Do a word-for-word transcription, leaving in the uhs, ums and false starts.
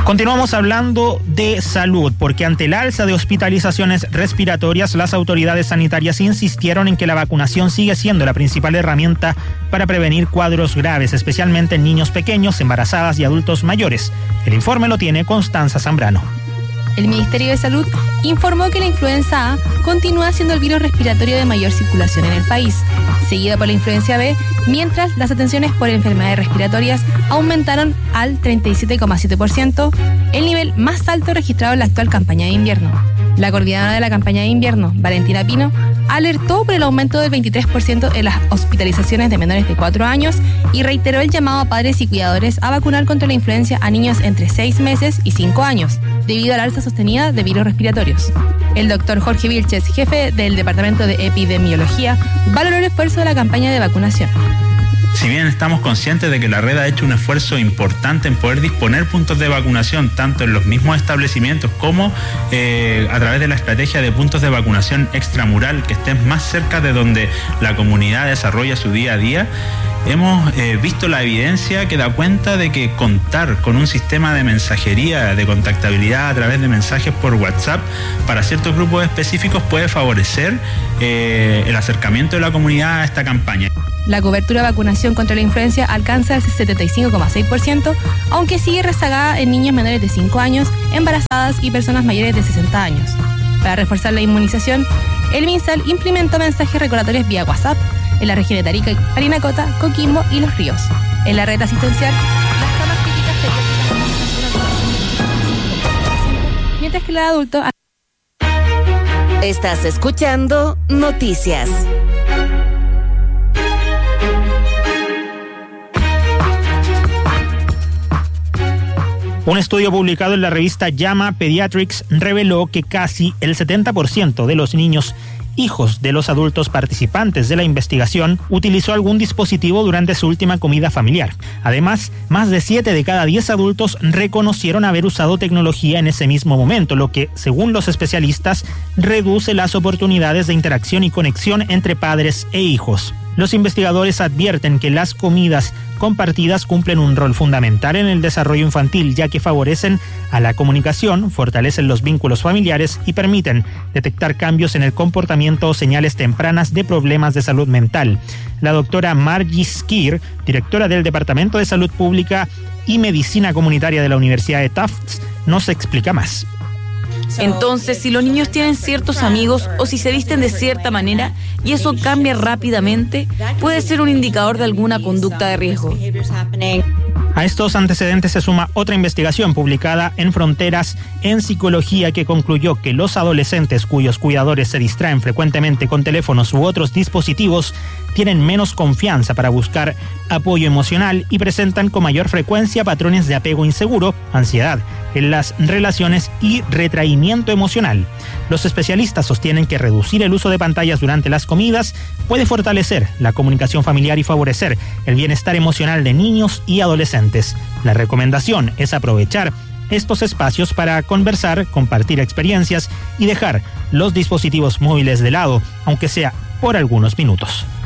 Continuamos hablando de salud, porque ante el alza de hospitalizaciones respiratorias, las autoridades sanitarias insistieron en que la vacunación sigue siendo la principal herramienta para prevenir cuadros graves, especialmente en niños pequeños, embarazadas y adultos mayores. El informe lo tiene Constanza Zambrano. El Ministerio de Salud informó que la influenza A continúa siendo el virus respiratorio de mayor circulación en el país, seguida por la influencia B, mientras las atenciones por enfermedades respiratorias aumentaron al treinta y siete coma siete por ciento, el nivel más alto registrado en la actual campaña de invierno. La coordinadora de la campaña de invierno, Valentina Pino, alertó por el aumento del veintitrés por ciento en las hospitalizaciones de menores de cuatro años y reiteró el llamado a padres y cuidadores a vacunar contra la influencia a niños entre seis meses y cinco años, debido al alza sostenida de virus respiratorios. El doctor Jorge Vilches, jefe del Departamento de Epidemiología, valoró el esfuerzo de la campaña de vacunación. Si bien estamos conscientes de que la red ha hecho un esfuerzo importante en poder disponer puntos de vacunación, tanto en los mismos establecimientos como eh, a través de la estrategia de puntos de vacunación extramural que estén más cerca de donde la comunidad desarrolla su día a día, hemos eh, visto la evidencia que da cuenta de que contar con un sistema de mensajería, de contactabilidad a través de mensajes por WhatsApp para ciertos grupos específicos puede favorecer eh, el acercamiento de la comunidad a esta campaña. La cobertura de vacunación contra la influencia alcanza el setenta y cinco coma seis por ciento, aunque sigue rezagada en niños menores de cinco años, embarazadas y personas mayores de sesenta años. Para reforzar la inmunización, el MinSal implementó mensajes recordatorios vía WhatsApp en la región de Tarija, Parinacota, Coquimbo y Los Ríos. En la red asistencial, las camas críticas se mientras que la de adultos... Estás escuchando Noticias. Un estudio publicado en la revista JAMA Pediatrics reveló que casi el setenta por ciento de los niños hijos de los adultos participantes de la investigación utilizó algún dispositivo durante su última comida familiar. Además, más de siete de cada diez adultos reconocieron haber usado tecnología en ese mismo momento, lo que, según los especialistas, reduce las oportunidades de interacción y conexión entre padres e hijos. Los investigadores advierten que las comidas compartidas cumplen un rol fundamental en el desarrollo infantil, ya que favorecen a la comunicación, fortalecen los vínculos familiares y permiten detectar cambios en el comportamiento o señales tempranas de problemas de salud mental. La doctora Margie Skir, directora del Departamento de Salud Pública y Medicina Comunitaria de la Universidad de Tufts, nos explica más. Entonces, si los niños tienen ciertos amigos o si se visten de cierta manera y eso cambia rápidamente, puede ser un indicador de alguna conducta de riesgo. A estos antecedentes se suma otra investigación publicada en Fronteras en Psicología que concluyó que los adolescentes cuyos cuidadores se distraen frecuentemente con teléfonos u otros dispositivos tienen menos confianza para buscar apoyo emocional y presentan con mayor frecuencia patrones de apego inseguro, ansiedad en las relaciones y retraimiento emocional. Los especialistas sostienen que reducir el uso de pantallas durante las comidas puede fortalecer la comunicación familiar y favorecer el bienestar emocional de niños y adolescentes. La recomendación es aprovechar estos espacios para conversar, compartir experiencias y dejar los dispositivos móviles de lado, aunque sea por algunos minutos.